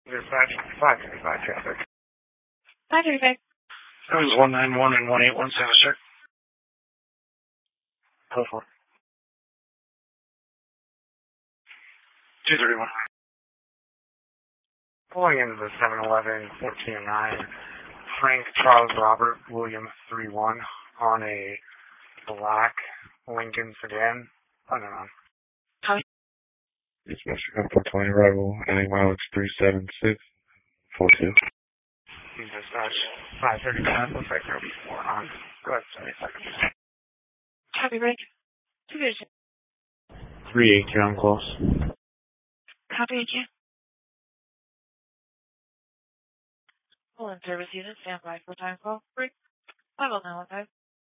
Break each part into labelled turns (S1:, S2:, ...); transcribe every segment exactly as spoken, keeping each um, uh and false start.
S1: Dispatch five thirty-five traffic.
S2: five thirty-five.
S1: That was one nine one and one eight one seven, sir. Code four. two thirty-one. Pulling into the seven eleven fourteen oh nine. Frank Charles Robert William three one on a black Lincoln sedan. Unknown.
S2: Copy.
S3: Dispatcher gun four twenty arrival, ending mileage three seven six four two.
S1: Dispatch five thirty-five, looks like there'll be four on. Go ahead, seventy seconds.
S2: Copy, break. Two vision.
S3: three eight, you're on close.
S2: Copy, eight, yeah. Full in service unit, stand by for time call. Break. Level now, five.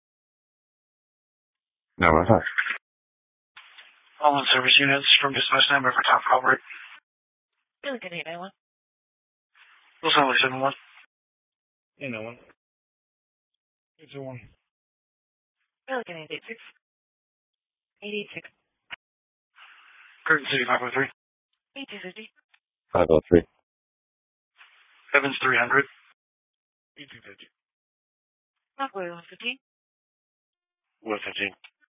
S3: No, I thought.
S1: All in service units from dispatch number for top call break.
S2: Milligan eight nine one.
S1: Los Angeles seven one. eight nine one. eight two one.
S2: Milligan eight eight six. eight eight six.
S1: Curtin City five oh three.
S2: eight two fifty.
S3: five oh three.
S1: Evans three hundred. eight two fifty.
S2: Rockaway one fifteen.
S1: one fifteen.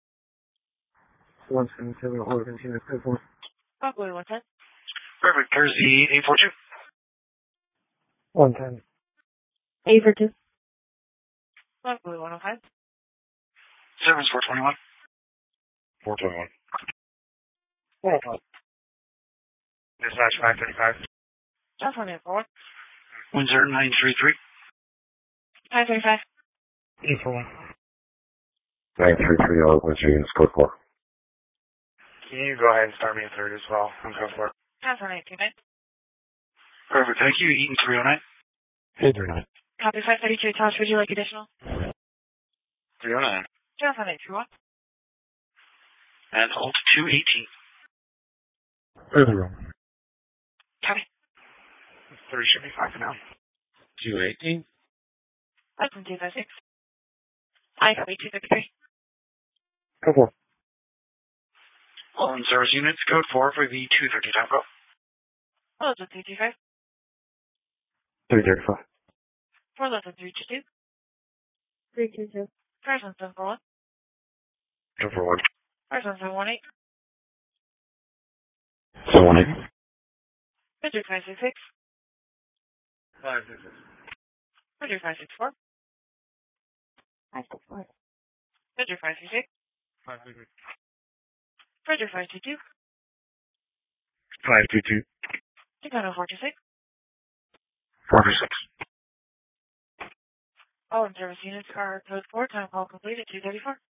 S3: one seventy-seven, Oregon, Unit code four.
S2: Rockaway one ten.
S1: Perfect. Jersey eight four two.
S3: one ten.
S2: eight four two. Rockaway one oh five.
S1: Service four twenty-one.
S3: four twenty-one.
S1: four oh five. Dispatch five thirty-five.
S2: Just one eight four.
S1: Windsor nine three three.
S2: five thirty-five.
S1: eight four one.
S3: nine three three, all Windsor Units code four.
S1: Can you go ahead and start me a third as well? I'm code four.
S2: Just one eight two nine.
S1: Perfect. Thank you. Eaton three oh nine.
S3: eight three nine.
S2: Copy five thirty-two. Tosh, would you like additional?
S1: three oh nine.
S2: Just one eight two one.
S1: And hold two eighteen.
S3: Further room.
S2: Copy.
S1: three should be fine for now.
S3: two eighteen.
S2: Welcome two five six. I copy two fifty-three.
S3: Code four.
S1: All in service units, code four for the two thirty time call.
S2: Oh, it's a three two five.
S3: three thirty-five.
S2: Four less than three two two. three two two. Person seven four one.
S3: Code four one.
S2: Person seven one eight.
S3: seven one eight.
S2: Richard five six six.
S1: five six six.
S2: Richard five six four. five six four. Richard five six six.
S1: five six six.
S2: Richard five two two.
S3: five two two.
S2: Chicago four two six.
S3: four two six.
S2: All in service units are code four. Time call completed two thirty-four.